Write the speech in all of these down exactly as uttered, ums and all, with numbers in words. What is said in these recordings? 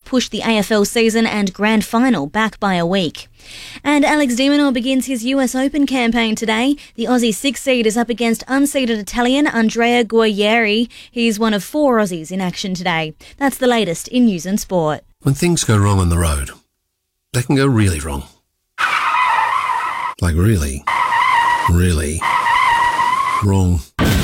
pushed the A F L season and grand final back by a week. And Alex de Minaur begins his U S Open campaign today. The Aussie six seed is up against unseeded Italian Andrea Guerrieri. He's one of four Aussies in action today. That's the latest in news and sport. When things go wrong on the road, they can go really wrong. Like really, really wrong.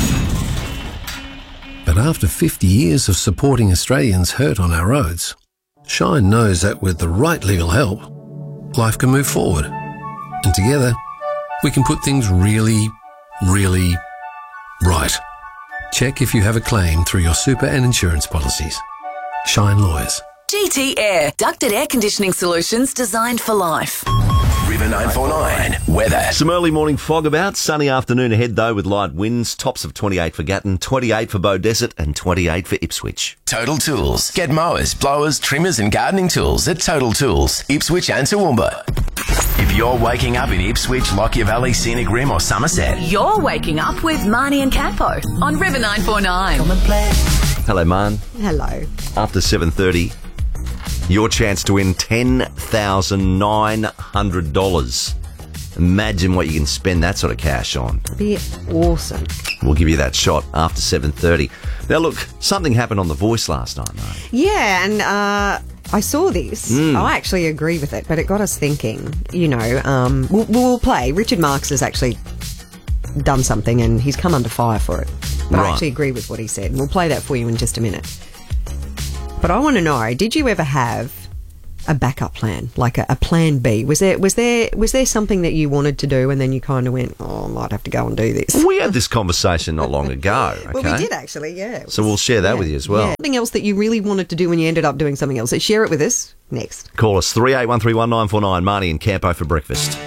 But after fifty years of supporting Australians hurt on our roads, Shine knows that with the right legal help, life can move forward. And together, we can put things really, really right. Check if you have a claim through your super and insurance policies. Shine Lawyers. G T Air, ducted air conditioning solutions designed for life. River nine four nine weather. Some early morning fog about. Sunny afternoon ahead, though, with light winds. Tops of twenty-eight for Gatton, twenty-eight for Beaudesert and twenty-eight for Ipswich. Total Tools. Get mowers, blowers, trimmers and gardening tools at Total Tools, Ipswich and Toowoomba. If you're waking up in Ipswich, Lockyer Valley, Scenic Rim or Somerset, You're waking up with Marnie and Campo on River nine four nine. Hello, Man. Hello. After seven thirty, your chance to win ten thousand nine hundred dollars. Imagine what you can spend that sort of cash on. That'd be awesome. We'll give you that shot after seven thirty. Now, look, something happened on The Voice last night, mate. Yeah, and uh, I saw this. Mm. I actually agree with it, but it got us thinking, you know, um, we'll, we'll play. Richard Marx has actually done something and he's come under fire for it. But Right. I actually agree with what he said. We'll play that for you in just a minute. But I want to know, did you ever have a backup plan, like a, a plan B? Was there was there was there something that you wanted to do and then you kind of went, oh, I might have to go and do this? We had this conversation not long ago. Okay? Well, we did actually, yeah. It So was- we'll share that yeah, with you as well. yeah. Something else that you really wanted to do and you ended up doing something else. So share it with us next. Call us three eight one three one nine four nine. Marnie and Campo for breakfast.